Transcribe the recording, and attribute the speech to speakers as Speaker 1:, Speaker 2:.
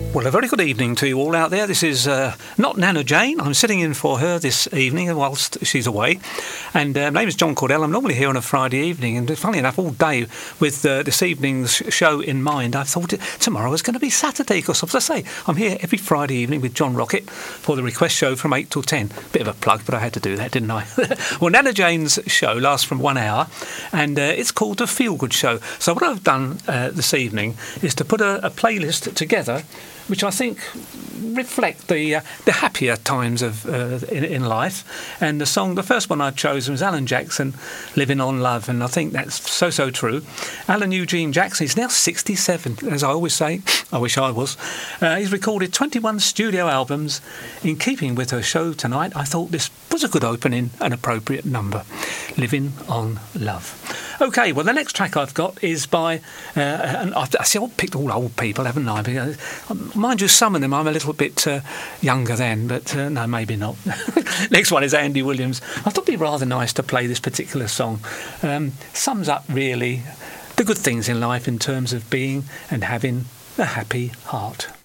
Speaker 1: Well, a very good evening to you all out there. This is not Nana Jane. I'm sitting in for her this evening whilst she's away. And my name is John Cordell. I'm normally here on a Friday evening. And funnily enough, all day with this evening's show in mind, I thought tomorrow was going to be Saturday. Because, as I say, I'm here every Friday evening with John Rocket for the request show from 8 till 10. Bit of a plug, but I had to do that, didn't I? Well, Nana Jane's show lasts from 1 hour. And it's called The Feel Good Show. So what I've done this evening is to put a playlist together which I think reflect the happier times of in life. And the first one I'd chosen was Alan Jackson, Living on Love, and I think that's so true. Alan Eugene Jackson is now 67, as I always say. I wish I was. He's recorded 21 studio albums. In keeping with her show tonight, I thought this was a good opening, an appropriate number, Living on Love. OK, well, the next track I've got is by, and I picked all old people, haven't I? Mind you, some of them I'm a little bit younger then, but no, maybe not. Next one is Andy Williams. I thought it'd be rather nice to play this particular song. Sums up, really, the good things in life in terms of being and having a happy heart.